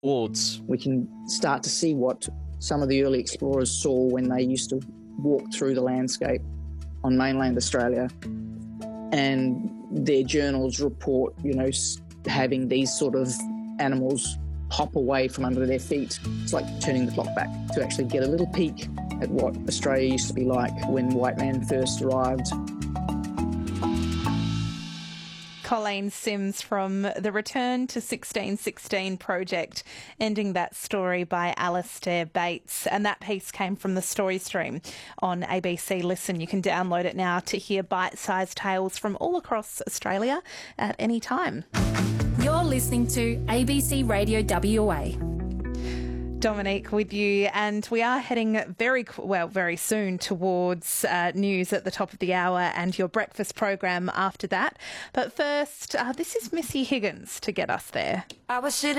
Wards. We can start to see what some of the early explorers saw when they used to walk through the landscape on mainland Australia. And their journals report, having these sort of animals hop away from under their feet. It's like turning the clock back to actually get a little peek at what Australia used to be like when white man first arrived. Colleen Sims from the Return to 1616 project, ending that story by Alastair Bates. And that piece came from the Story Stream on ABC Listen. You can download it now to hear bite-sized tales from all across Australia at any time. You're listening to ABC Radio WA. Dominique with you, and we are heading very soon towards news at the top of the hour and your breakfast program after that. But first, this is Missy Higgins to get us there. I was sitting